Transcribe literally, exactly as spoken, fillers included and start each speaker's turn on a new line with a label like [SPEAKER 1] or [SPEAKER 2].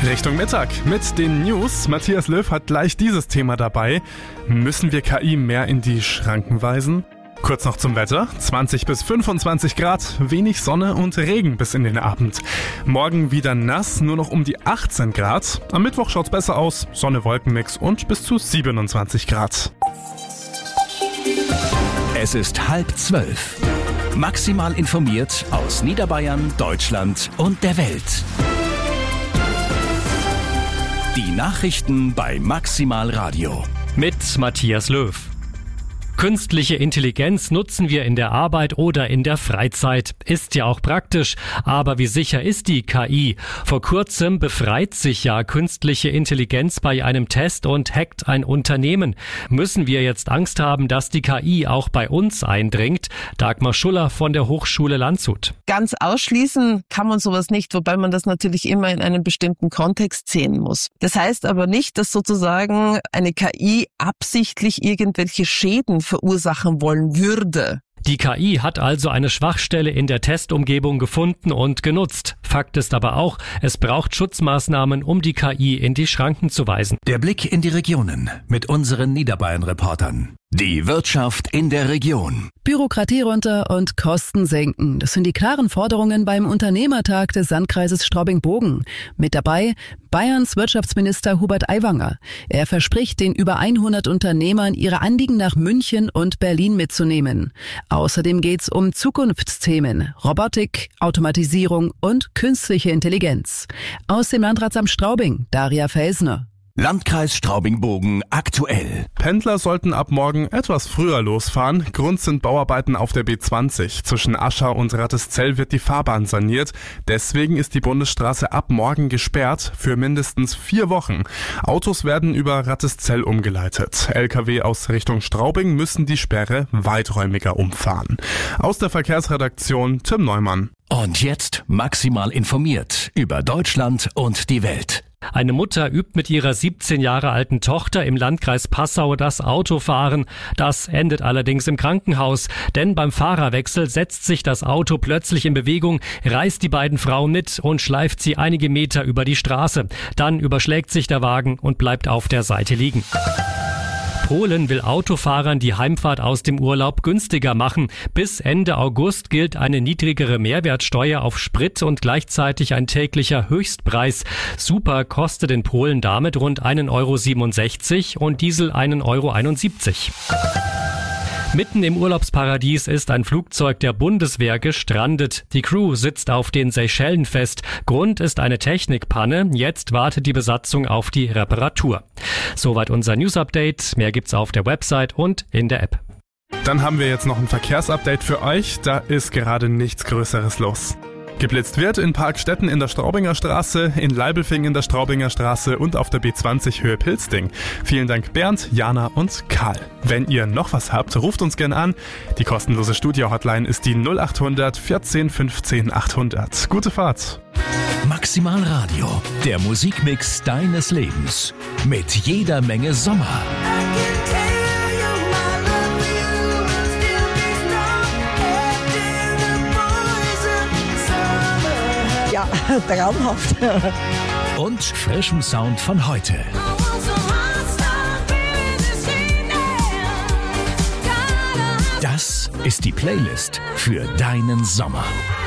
[SPEAKER 1] Richtung Mittag mit den News. Matthias Löw hat gleich dieses Thema dabei. Müssen wir K I mehr in die Schranken weisen? Kurz noch zum Wetter. zwanzig bis fünfundzwanzig Grad, wenig Sonne und Regen bis in den Abend. Morgen wieder nass, nur noch um die achtzehn Grad. Am Mittwoch schaut's besser aus, Sonne-Wolkenmix und bis zu siebenundzwanzig Grad.
[SPEAKER 2] Es ist halb zwölf. Maximal informiert aus Niederbayern, Deutschland und der Welt. Die Nachrichten bei Maximal Radio.
[SPEAKER 3] Mit Matthias Löw. Künstliche Intelligenz nutzen wir in der Arbeit oder in der Freizeit. Ist ja auch praktisch. Aber wie sicher ist die K I? Vor kurzem befreit sich ja künstliche Intelligenz bei einem Test und hackt ein Unternehmen. Müssen wir jetzt Angst haben, dass die K I auch bei uns eindringt? Dagmar Schuller von der Hochschule Landshut.
[SPEAKER 4] Ganz ausschließen kann man sowas nicht, wobei man das natürlich immer in einem bestimmten Kontext sehen muss. Das heißt aber nicht, dass sozusagen eine K I absichtlich irgendwelche Schäden verursachen wollen würde.
[SPEAKER 3] Die K I hat also eine Schwachstelle in der Testumgebung gefunden und genutzt. Fakt ist aber auch, es braucht Schutzmaßnahmen, um die K I in die Schranken zu weisen.
[SPEAKER 2] Der Blick in die Regionen mit unseren Niederbayern-Reportern. Die Wirtschaft in der Region.
[SPEAKER 5] Bürokratie runter und Kosten senken. Das sind die klaren Forderungen beim Unternehmertag des Landkreises Straubing-Bogen. Mit dabei Bayerns Wirtschaftsminister Hubert Aiwanger. Er verspricht den über hundert Unternehmern, ihre Anliegen nach München und Berlin mitzunehmen. Außerdem geht's um Zukunftsthemen, Robotik, Automatisierung und künstliche Intelligenz. Aus dem Landratsamt Straubing, Daria Felsner.
[SPEAKER 2] Landkreis Straubing-Bogen aktuell.
[SPEAKER 1] Pendler sollten ab morgen etwas früher losfahren. Grund sind Bauarbeiten auf der B zwanzig. Zwischen Aschau und Ratteszell wird die Fahrbahn saniert. Deswegen ist die Bundesstraße ab morgen gesperrt für mindestens vier Wochen. Autos werden über Ratteszell umgeleitet. L K W aus Richtung Straubing müssen die Sperre weiträumiger umfahren. Aus der Verkehrsredaktion Tim Neumann.
[SPEAKER 2] Und jetzt maximal informiert über Deutschland und die Welt.
[SPEAKER 3] Eine Mutter übt mit ihrer siebzehn Jahre alten Tochter im Landkreis Passau das Autofahren. Das endet allerdings im Krankenhaus, denn beim Fahrerwechsel setzt sich das Auto plötzlich in Bewegung, reißt die beiden Frauen mit und schleift sie einige Meter über die Straße. Dann überschlägt sich der Wagen und bleibt auf der Seite liegen. Polen will Autofahrern die Heimfahrt aus dem Urlaub günstiger machen. Bis Ende August gilt eine niedrigere Mehrwertsteuer auf Sprit und gleichzeitig ein täglicher Höchstpreis. Super kostet in Polen damit rund ein Euro siebenundsechzig und Diesel ein Euro einundsiebzig. Mitten im Urlaubsparadies ist ein Flugzeug der Bundeswehr gestrandet. Die Crew sitzt auf den Seychellen fest. Grund ist eine Technikpanne. Jetzt wartet die Besatzung auf die Reparatur. Soweit unser News-Update. Mehr gibt's auf der Website und in der App.
[SPEAKER 1] Dann haben wir jetzt noch ein Verkehrsupdate für euch. Da ist gerade nichts Größeres los. Geblitzt wird in Parkstetten in der Straubinger Straße, in Leibelfing in der Straubinger Straße und auf der B zwanzig Höhe Pilzding. Vielen Dank Bernd, Jana und Karl. Wenn ihr noch was habt, ruft uns gerne an. Die kostenlose Studio-Hotline ist die null achthundert vierzehn fünfzehn achthundert. Gute Fahrt!
[SPEAKER 2] Maximal Radio, der Musikmix deines Lebens. Mit jeder Menge Sommer.
[SPEAKER 4] Ja, traumhaft.
[SPEAKER 2] Und frischem Sound von heute. Das ist die Playlist für deinen Sommer.